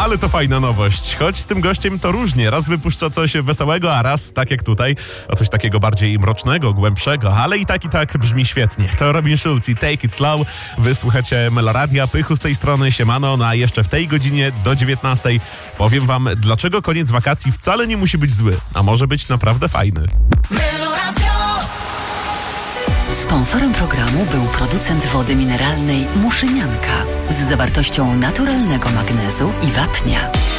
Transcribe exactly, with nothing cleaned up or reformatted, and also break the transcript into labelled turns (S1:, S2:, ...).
S1: Ale to fajna nowość. Choć z tym gościem to różnie. Raz wypuszcza coś wesołego, a raz, tak jak tutaj, o coś takiego bardziej mrocznego, głębszego. Ale i tak, i tak brzmi świetnie. To Robin Schulz i Take It Slow. Wysłuchacie Meloradia, Pychu z tej strony, siemano. No a jeszcze w tej godzinie do dziewiętnastej powiem wam, dlaczego koniec wakacji wcale nie musi być zły, a może być naprawdę fajny.
S2: Sponsorem programu był producent wody mineralnej Muszynianka z zawartością naturalnego magnezu i wapnia.